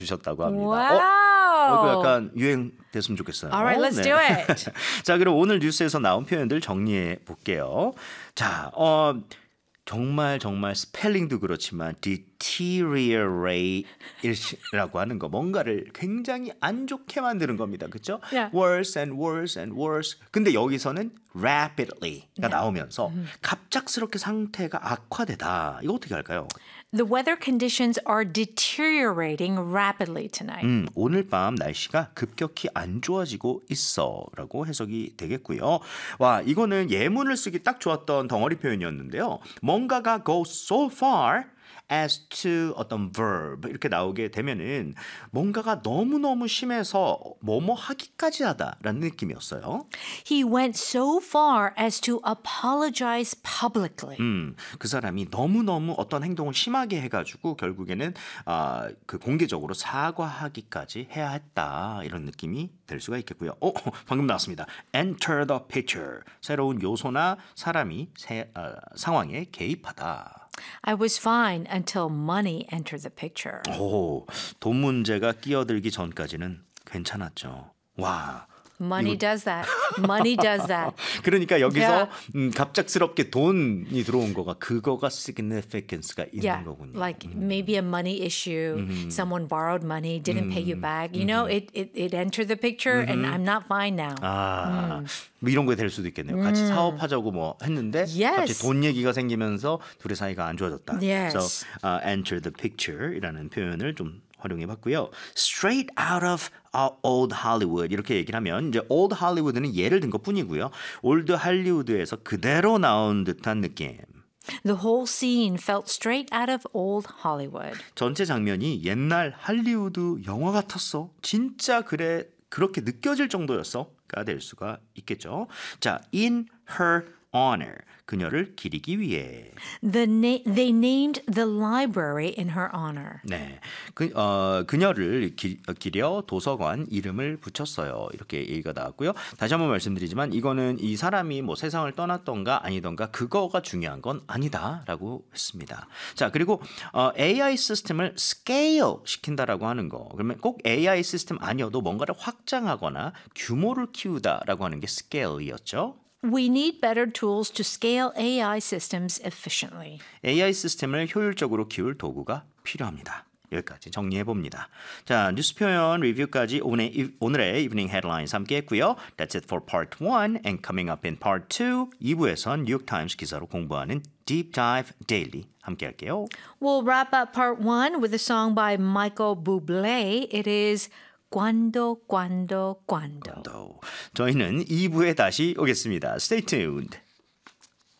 주셨다고 합니다. Wow. 이거 약간 유행됐으면 좋겠어요. All right, let's do it. 자, 그럼 오늘 뉴스에서 나온 표현들 정리해 볼게요. 자, 정말 스펠링도 그렇지만 deteriorate이라고 하는 거 뭔가를 굉장히 안 좋게 만드는 겁니다. 그렇죠? Yeah. Worse and worse and worse. 근데 여기서는 rapidly가 나오면서 갑작스럽게 상태가 악화되다. 이거 어떻게 할까요? The weather conditions are deteriorating rapidly tonight. 오늘 밤 날씨가 급격히 안 좋아지고 있어라고 해석이 되겠고요. 와, 이거는 예문을 쓰기 딱 좋았던 덩어리 표현이었는데요. 뭔가가 go so far as to 어떤 verb 이렇게 나오게 되면은 뭔가가 너무너무 심해서 뭐뭐 하기까지 하다라는 느낌이었어요. He went so far as to apologize publicly. 그 사람이 너무너무 어떤 행동을 심하게 해가지고 결국에는 그 공개적으로 사과하기까지 해야 했다 이런 느낌이 될 수가 있겠고요. 방금 나왔습니다. Enter the picture. 새로운 요소나 사람이 상황에 개입하다. I was fine until money entered the picture. 돈 문제가 끼어들기 전까지는 괜찮았죠. 와. Money does that. Money does that. 그러니까 여기서 Yeah. 갑작스럽게 돈이 들어온 거가 그거가 significance가 있는 Yeah, 거군요. like maybe a money issue. Someone borrowed money, didn't pay you back. You know, it entered the picture, and I'm not fine now. 뭐 이런 거 될 수도 있겠네요. 같이 사업하자고 뭐 했는데 Yes. 갑자기 돈 얘기가 생기면서 둘의 사이가 안 좋아졌다. Yes. So enter the picture이라는 표현을 좀 활용해 봤고요. Straight out of old Hollywood 이렇게 얘기를 하면 이제 old Hollywood는 예를 든 것뿐이고요. 올드 할리우드에서 그대로 나온 듯한 느낌. The whole scene felt straight out of old Hollywood. 전체 장면이 옛날 할리우드 영화 같았어. 진짜 그렇게 느껴질 정도였어가 될 수가 있겠죠. 자, in her honor. 그녀를 기리기 위해. They named the library in her honor. 네, 그녀를 기려 도서관 이름을 붙였어요. 이렇게 얘기가 나왔고요. 다시 한번 말씀드리지만 이거는 이 사람이 뭐 세상을 떠났던가 아니던가 그거가 중요한 건 아니다라고 했습니다. 자, 그리고 AI 시스템을 scale 시킨다라고 하는 거. 그러면 꼭 AI 시스템 아니어도 뭔가를 확장하거나 규모를 키우다라고 하는 게 scale이었죠. We need better tools to scale AI systems efficiently. AI 시스템을 효율적으로 키울 도구가 필요합니다. 여기까지 정리해봅니다. 자, 뉴스 표현 리뷰까지 오늘의 이브닝 헤드라인스 함께 했고요. That's it for part 1 and coming up in part 2 2부에선 뉴욕타임스 기사로 공부하는 Deep Dive Daily 함께 할게요. We'll wrap up part 1 with a song by Michael Bublé. It is Cuando. 저희는 2부에 다시 오겠습니다. Stay tuned.